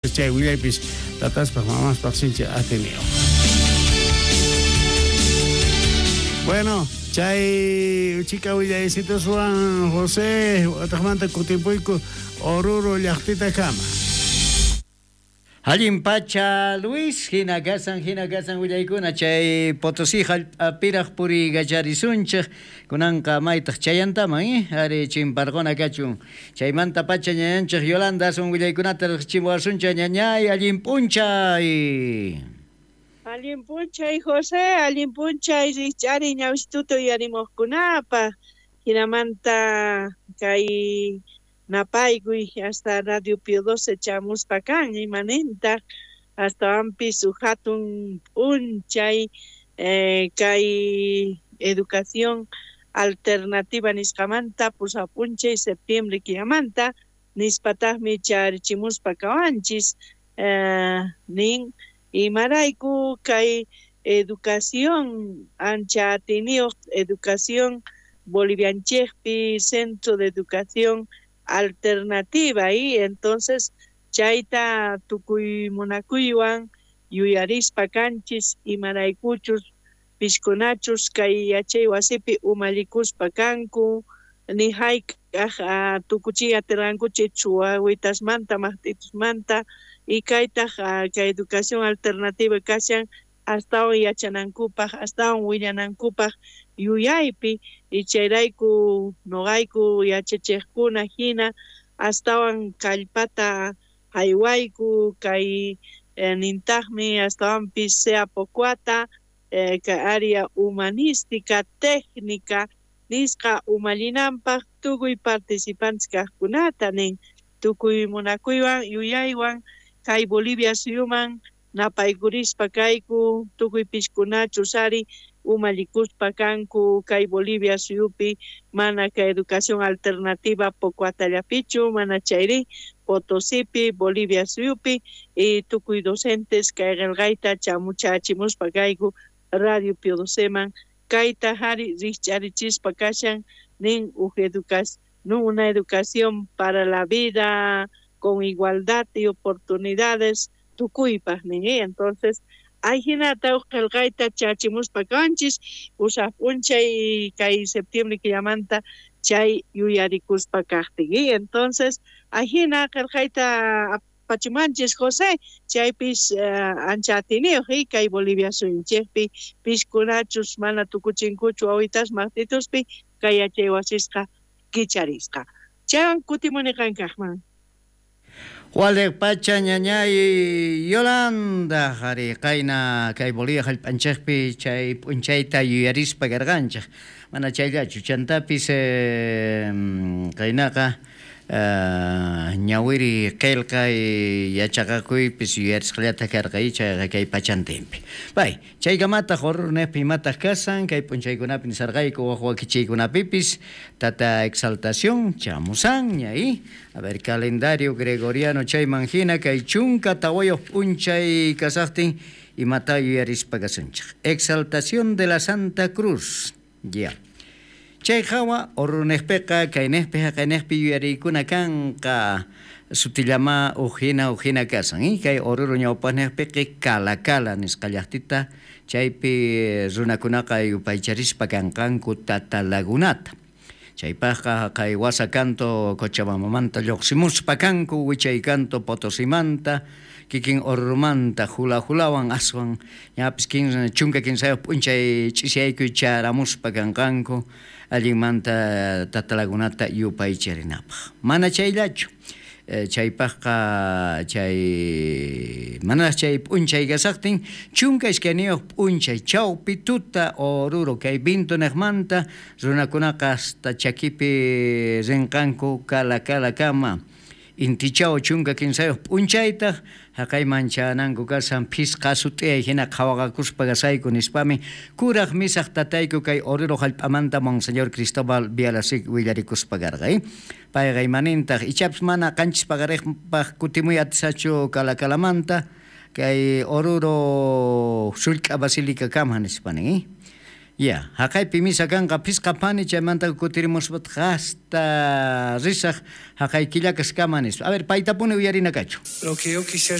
chay willaypis tataspa mamaspa sinchi Ateneo. Bueno, chay chica willaycitos Juan José atajmanta kutipuyku Oruro llaqtita kama. Allin pacha Luis hinagasan willaykuna chay Potosí apiraq puri gacharisunchik kunanqa maytaq chayantaman ari chimparquna kachun chaymanta pacha ñañanchik Yolanda son willaykunata chimwarsuncha ñañay allin punchay José allin punchay richari ñawituto yarimuqkunapa hinamanta kay napaykuy hasta Radio Pio 12 chamuspa kan imanenta hasta ampi su hatun punchay kay educación alternativa nisqamanta pusa punchay septiembre killamanta nispataqmi charichimuspa kawanchis nin imarayku kay educación ancha atenioq educación bolivianchekpi centro de educación alternativa y entonces chayta tukuy munakuywan yuyarispa kanchis imaraykuchus pishkunachus kay yachay wasipi umalikuspa kanku ni hayk'aq tukuchiy atirqankuchik chuawitasmanta maqt'itusmanta y kaytaq kay educación alternativa kashan astawan yachanankupaq astawan willanankupaq yuyaypi y chayrayku noqayku yachachiqkuna hina astawan kallpata haywayku kay nintaqmi astawanpis sea pocuata kay área humanística técnica nisqa umallinanpaq tukuy participantes kaqkunata nin tukuy munakuywan yuyaywan kay Bolivia suyuman napaykurispa kayku tukuy pishkunachus ari umalikuspa kanku kay Bolivia suyupi mana kay educación alternativa pocuatallapichu mana chayri Potosípi Bolivia suyupi y tukuy docentes kay qelqayta chamuchachimuspa kayku Radio Pio 12 man kayta hari richarichispa kashan nin una educación para la vida con igualdad y oportunidades tukuypaq nin entonces ayhinata qelqayta chachimuspa kanchis usaq punchay kay septiembre killamanta chay yuyarikuspa kaqtin y entonces ayhina qelqayta apachimanchis José chaypis ancha ateneuq kay Bolivia suyunchikpi pishkunachus mana tukuchinkuchu awitas maqtituspi kay yachay wasisqa kicharisqa chaywan kutimuni qankaqman. Walek pacha ñañay Yolanda hari qayna kay Bolivia hallp'anchikpi chay p'unchayta yuyarispa karqanchik mana chayllachu chantapis qaynaqa ñawiri qillqay yachaqakuypis yuyarisqallata karqay kay pachantinpi bay chaykamata horurniqpi imataq kasan kay p'unchaykunapi nisarqayku waq wakichaykunapipis tata exaltación chamusan ñay a ver calendario gregoriano chayman hina kay chunka tawayuq p'unchay kasaqtin imata yuyarispa kasunchik exaltación de la Santa Cruz ya chay hawa orunejpeqa kaynejpi yuyariykuna kanqa sutillama ujina kasan kay oruru ñawpajnejpiqi kala nisqallaqtita chaypi runakunaqa yupaycharispa kanqanku tata lagunata chaypaqa kay wasa kanto Cochabamamanta lluqsimuspa kanku wichay kanto Potosimanta kikin orrumanta hulawan aswan ñapis chunka kinsayuq p'unchay ch'isiyaykuy charamuspa kanqanku allinmanta tatalagunata yupaycharinapaq mana chayllachu chaypaqa chay mana chay p'unchay kasaqtin chunka iskaniyuq p'unchay chawpi tuta oruro kay bintunejmanta runakunaqa hasta chakipi rinqanku kala kama intichaw chunka kinsayuq p'unchayta haqay manchananku kasan pisqa sut'iyay hina qhawaqakuspa kasayku nispami kuraq misaq tatayku kay oruro hallp'amanta Monseñor Cristóbal Bialasic willarikuspa karqay payqa imanintaq ichapas mana qanchis paqariqpaq kutimuy atisachu kalakamanta kay oruro sullk'a basilica kama nispanin ya haqaypi misa kanqa pisqapani chaymanta kutirimuspa hasta risaq haqay killakas kama nispa a ver paytapuni uyarina kachu. Lo que yo quisiera